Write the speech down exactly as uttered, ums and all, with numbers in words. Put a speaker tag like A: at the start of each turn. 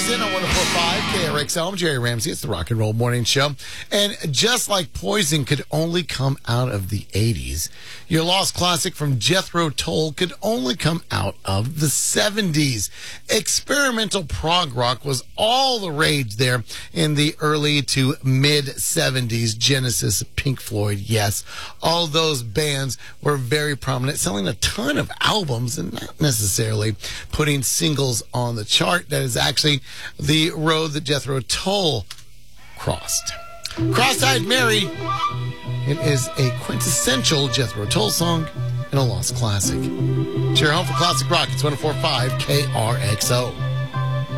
A: Poison on one oh four point five K R X L. I'm Jerry Ramsey. It's the Rock and Roll Morning Show. And just like Poison could only come out of the eighties, your lost classic from Jethro Tull could only come out of the seventies. Experimental prog rock was all the rage there in the early to mid-seventies. Genesis, Pink Floyd, yes. All those bands were very prominent, selling a ton of albums and not necessarily putting singles on the chart. That is actually the road that Jethro Tull crossed. Cross-Eyed Mary. It is a quintessential Jethro Tull song and a lost classic. It's your home for classic rock. It's one oh four point five K R X O.